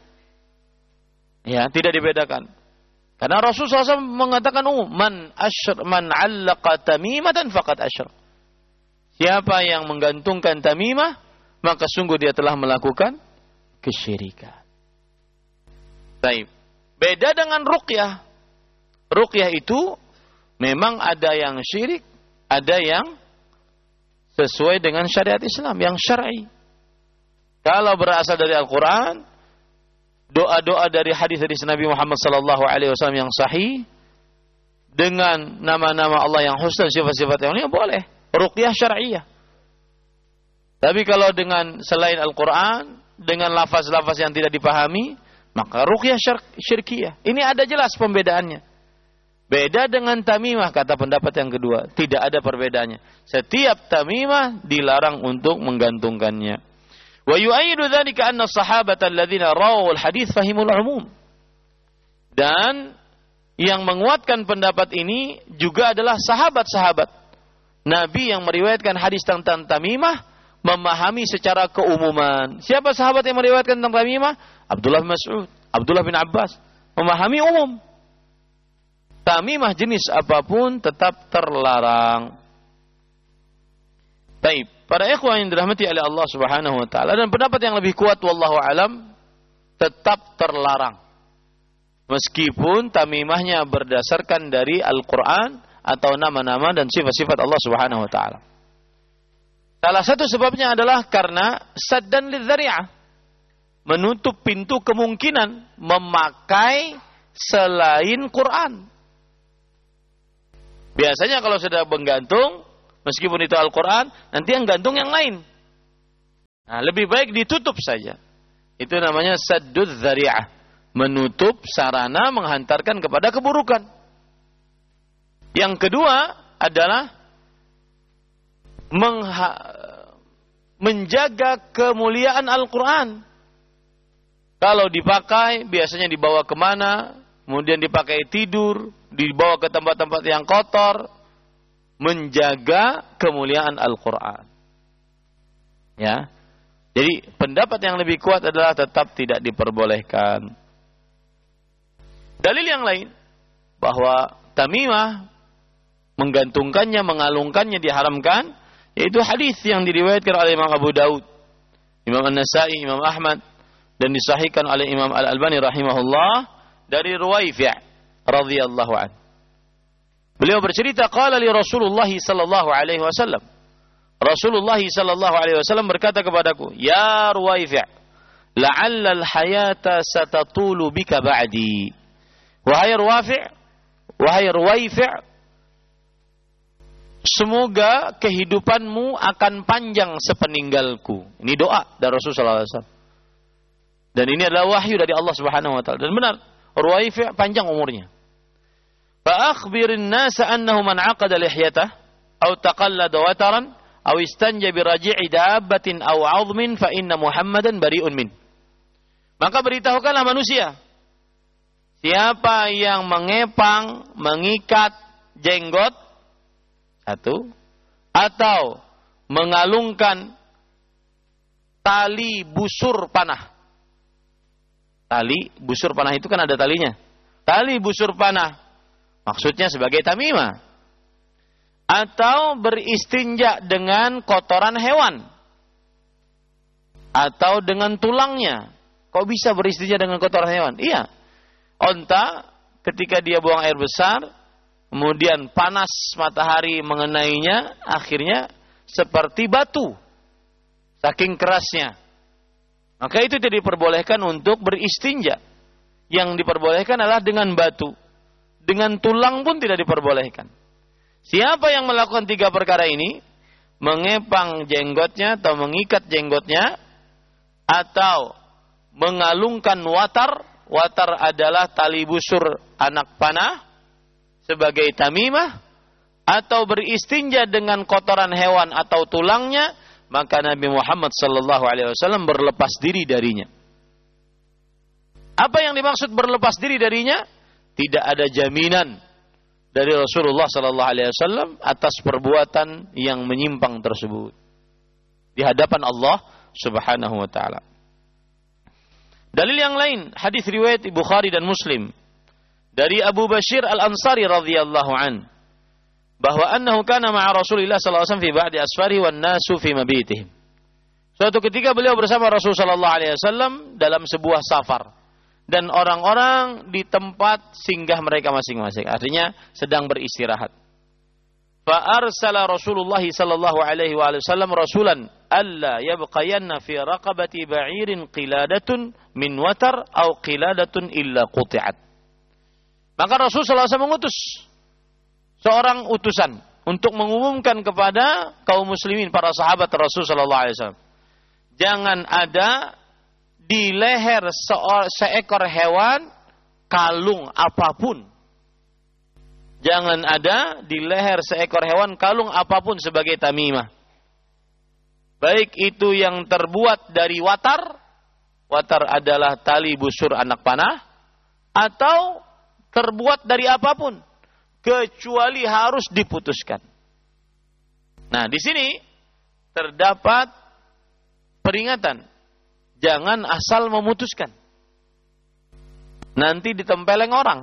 Ya, tidak dibedakan. Karena Rasulullah shallallahu alaihi wasallam mengatakan umum, man asyr man 'allaqa tamimatan faqad asyrak. Siapa yang menggantungkan tamimah, maka sungguh dia telah melakukan kesyirikan. Baik. Beda dengan ruqyah. Ruqyah itu memang ada yang syirik, ada yang sesuai dengan syariat Islam, yang syar'i. Kalau berasal dari Al-Quran, doa-doa dari hadis-hadis Nabi Muhammad sallallahu alaihi wasallam yang sahih, dengan nama-nama Allah yang husna, sifat-sifat yang mulia, boleh. Ruqyah syar'iyah. Tapi kalau dengan selain Al-Quran, dengan lafaz-lafaz yang tidak dipahami, maka ruqyah syirkiyah. Ini ada jelas pembedaannya. Beda dengan tamimah, kata pendapat yang kedua. Tidak ada perbedaannya. Setiap tamimah dilarang untuk menggantungkannya. Wa yu'ayyidu dzalika anna as-sahabata alladziina rawul hadits fahimul umum. Dan yang menguatkan pendapat ini juga adalah sahabat-sahabat Nabi yang meriwayatkan hadis tentang tamimah memahami secara keumuman. Siapa sahabat yang meriwayatkan tentang tamimah? Abdullah bin Mas'ud, Abdullah bin Abbas. Memahami umum. Tamimah jenis apapun tetap terlarang. Baik, para ikhwan yang dirahmati oleh Allah Subhanahu wa taala, dan pendapat yang lebih kuat wallahu alam tetap terlarang. Meskipun tamimahnya berdasarkan dari Al-Qur'an atau nama-nama dan sifat-sifat Allah Subhanahu wa taala. Salah satu sebabnya adalah karena saddan lidzari'ah, menutup pintu kemungkinan memakai selain Quran. Biasanya kalau sudah menggantung, meskipun itu Al-Quran, nanti yang gantung yang lain. Nah, lebih baik ditutup saja. Itu namanya saddud dzari'ah. Menutup sarana menghantarkan kepada keburukan. Yang kedua adalah mengha- menjaga kemuliaan Al-Quran. Kalau dipakai, biasanya dibawa kemana, kemudian dipakai tidur, dibawa ke tempat-tempat yang kotor, menjaga kemuliaan Al-Quran. Ya, jadi pendapat yang lebih kuat adalah tetap tidak diperbolehkan. Dalil yang lain bahwa tamimah menggantungkannya, mengalungkannya diharamkan, yaitu hadis yang diriwayatkan oleh Imam Abu Daud, Imam An-Nasai, Imam Ahmad, dan disahihkan oleh Imam Al-Albani rahimahullah dari Ruwaifi' radhiyallahu an. Beliau bercerita, qala li Rasulullah sallallahu alaihi wasallam. Rasulullah sallallahu alaihi wasallam berkata kepadaku, "Ya Ruwaifi', la'alla al-hayata satatulu bika ba'di." Wahai Ruwaifi', wahai Ruwaifi', semoga kehidupanmu akan panjang sepeninggalku. Ini doa dari Rasulullah sallallahu alaihi wasallam. Dan ini adalah wahyu dari Allah Subhanahu wa taala. Dan benar, Ruwaifi' panjang umurnya. Fa akhbirin nasa annahu man 'aqada lihyatah aw taqallada wataran aw istanja bi raji'i dabbatin aw 'azmin fa inna Muhammadan bari'un min. Maka beritahukanlah manusia, siapa yang mengepang, mengikat jenggot satu atau mengalungkan tali busur panah. Tali busur panah itu kan ada talinya. Tali busur panah maksudnya sebagai tamimah. Atau beristinja dengan kotoran hewan. Atau dengan tulangnya. Kok bisa beristinja dengan kotoran hewan? Iya. Onta ketika dia buang air besar, kemudian panas matahari mengenainya, akhirnya seperti batu. Saking kerasnya. Maka itu tidak diperbolehkan untuk beristinja. Yang diperbolehkan adalah dengan batu. Dengan tulang pun tidak diperbolehkan. Siapa yang melakukan tiga perkara ini, mengepang jenggotnya atau mengikat jenggotnya, atau mengalungkan watar, watar adalah tali busur anak panah sebagai tamimah, atau beristinja dengan kotoran hewan atau tulangnya, maka Nabi Muhammad sallallahu alaihi wasallam berlepas diri darinya. Apa yang dimaksud berlepas diri darinya? Tidak ada jaminan dari Rasulullah sallallahu alaihi wasallam atas perbuatan yang menyimpang tersebut di hadapan Allah Subhanahu wa taala. Dalil yang lain, hadis riwayat Bukhari dan Muslim dari Abu Bashir Al-Ansari radhiyallahu an, bahwa annahu kana ma'a Rasulillah sallallahu alaihi wasallam fi ba'di asfarihi wan nasu fi mabitihim. Suatu ketika beliau bersama Rasul sallallahu alaihi wasallam dalam sebuah safar dan orang-orang di tempat singgah mereka masing-masing, artinya sedang beristirahat. Fa arsala Rasulullah sallallahu alaihi wasallam rasulan alla yabqayanna fi raqabati ba'irin qiladatun min watar aw qiladatun illa quti'at. Maka Rasul sallallahu alaihi wasallam mengutus seorang utusan untuk mengumumkan kepada kaum muslimin, para sahabat Rasul sallallahu alaihi wasallam, jangan ada di leher seekor hewan kalung apapun. Jangan ada di leher seekor hewan kalung apapun sebagai tamimah. Baik itu yang terbuat dari watar, watar adalah tali busur anak panah, atau terbuat dari apapun, kecuali harus diputuskan. Nah, di sini terdapat peringatan, jangan asal memutuskan. Nanti ditempeleng orang.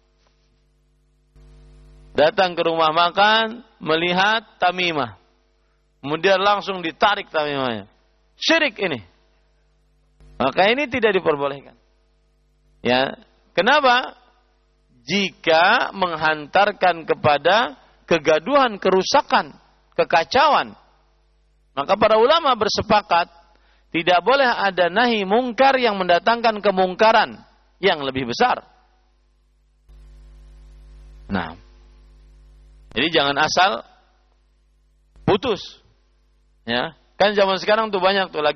Datang ke rumah makan, melihat tamimah, kemudian langsung ditarik tamimahnya. Syirik ini. Maka ini tidak diperbolehkan. Ya, kenapa? Jika menghantarkan kepada kegaduhan, kerusakan, kekacauan, maka para ulama bersepakat Tidak boleh ada nahi mungkar yang mendatangkan kemungkaran yang lebih besar. Nah, jadi jangan asal putus. Ya, kan zaman sekarang tuh banyak tuh lagi